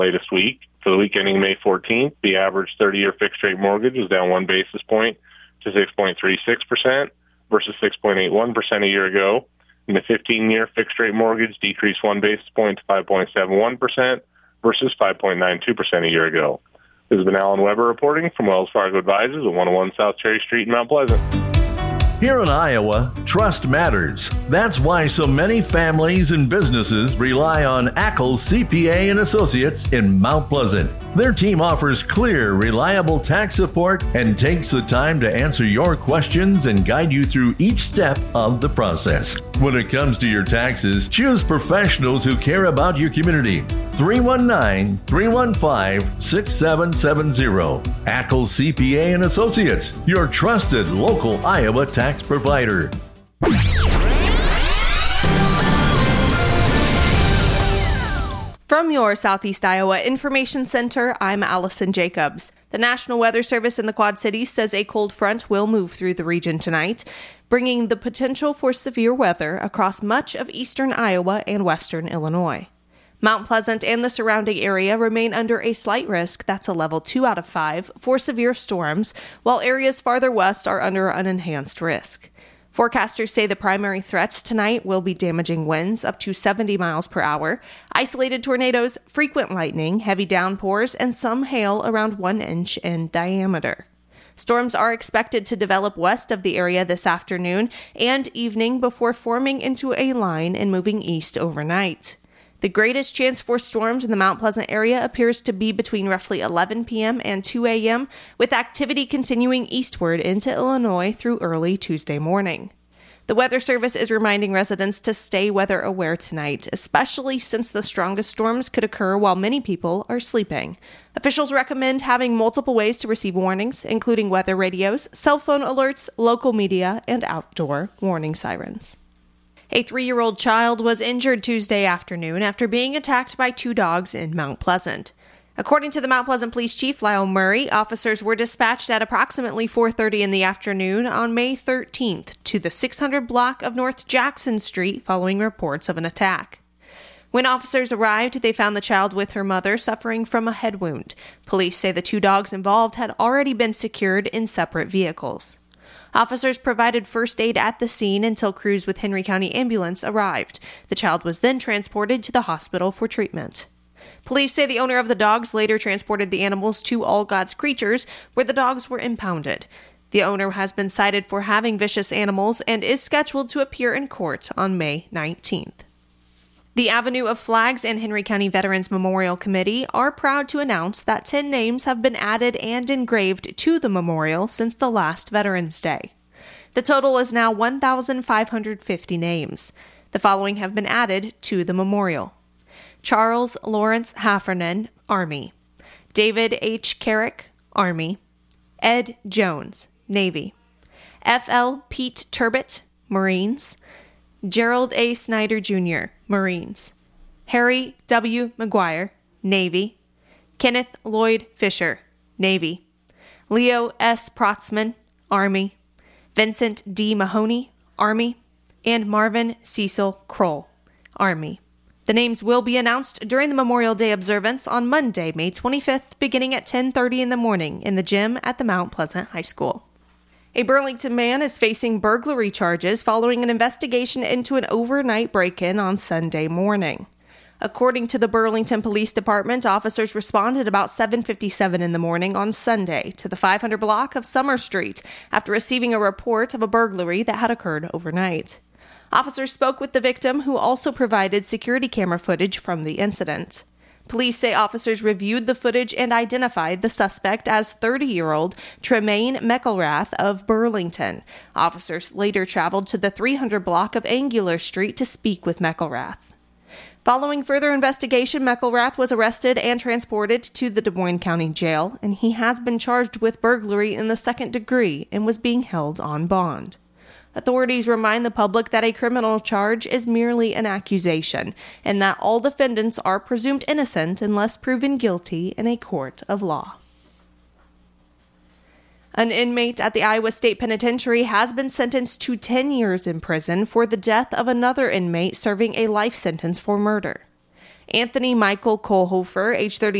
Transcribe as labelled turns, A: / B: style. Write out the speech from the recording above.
A: latest week. For the week ending May 14th, the average 30-year fixed-rate mortgage is down 1 basis point to 6.36% versus 6.81% a year ago. And the 15-year fixed-rate mortgage decreased 1 basis point to 5.71% versus 5.92% a year ago. This has been Alan Weber reporting from Wells Fargo Advisors at 101 South Cherry Street in Mount Pleasant.
B: Here in Iowa, trust matters. That's why so many families and businesses rely on Ackles CPA and Associates in Mount Pleasant. Their team offers clear, reliable tax support and takes the time to answer your questions and guide you through each step of the process. When it comes to your taxes, choose professionals who care about your community. 319-315-6770. Ackles CPA and Associates, your trusted local Iowa tax provider.
C: From your Southeast Iowa Information Center, I'm Allison Jacobs. The National Weather Service in the Quad Cities says a cold front will move through the region tonight, bringing the potential for severe weather across much of eastern Iowa and western Illinois. Mount Pleasant and the surrounding area remain under a slight risk, that's a level 2 out of 5, for severe storms, while areas farther west are under an enhanced risk. Forecasters say the primary threats tonight will be damaging winds up to 70 miles per hour, isolated tornadoes, frequent lightning, heavy downpours, and some hail around 1 inch in diameter. Storms are expected to develop west of the area this afternoon and evening before forming into a line and moving east overnight. The greatest chance for storms in the Mount Pleasant area appears to be between roughly 11 p.m. and 2 a.m., with activity continuing eastward into Illinois through early Tuesday morning. The Weather Service is reminding residents to stay weather aware tonight, especially since the strongest storms could occur while many people are sleeping. Officials recommend having multiple ways to receive warnings, including weather radios, cell phone alerts, local media, and outdoor warning sirens. A 3-year-old child was injured Tuesday afternoon after being attacked by 2 dogs in Mount Pleasant. According to the Mount Pleasant Police Chief, Lyle Murray, officers were dispatched at approximately 4:30 in the afternoon on May 13th to the 600 block of North Jackson Street following reports of an attack. When officers arrived, they found the child with her mother suffering from a head wound. Police say the 2 dogs involved had already been secured in separate vehicles. Officers provided first aid at the scene until crews with Henry County Ambulance arrived. The child was then transported to the hospital for treatment. Police say the owner of the dogs later transported the animals to All God's Creatures, where the dogs were impounded. The owner has been cited for having vicious animals and is scheduled to appear in court on May 19th. The Avenue of Flags and Henry County Veterans Memorial Committee are proud to announce that 10 names have been added and engraved to the memorial since the last Veterans Day. The total is now 1,550 names. The following have been added to the memorial: Charles Lawrence Haffernan, Army; David H. Carrick, Army; Ed Jones, Navy; F.L. Pete Turbot, Marines; Gerald A. Snyder, Jr., Marines; Harry W. McGuire, Navy; Kenneth Lloyd Fisher, Navy; Leo S. Protzman, Army; Vincent D. Mahoney, Army; and Marvin Cecil Kroll, Army. The names will be announced during the Memorial Day observance on Monday, May 25th, beginning at 10:30 in the morning in the gym at the Mount Pleasant High School. A Burlington man is facing burglary charges following an investigation into an overnight break-in on Sunday morning. According to the Burlington Police Department, officers responded about 7:57 in the morning on Sunday to the 500 block of Summer Street after receiving a report of a burglary that had occurred overnight. Officers spoke with the victim, who also provided security camera footage from the incident. Police say officers reviewed the footage and identified the suspect as 30-year-old Tremaine McElrath of Burlington. Officers later traveled to the 300 block of Angular Street to speak with McElrath. Following further investigation, McElrath was arrested and transported to the Des Moines County Jail, and he has been charged with burglary in the 2nd degree and was being held on bond. Authorities remind the public that a criminal charge is merely an accusation, and that all defendants are presumed innocent unless proven guilty in a court of law. An inmate at the Iowa State Penitentiary has been sentenced to 10 years in prison for the death of another inmate serving a life sentence for murder. Anthony Michael Kohlhofer, age 30.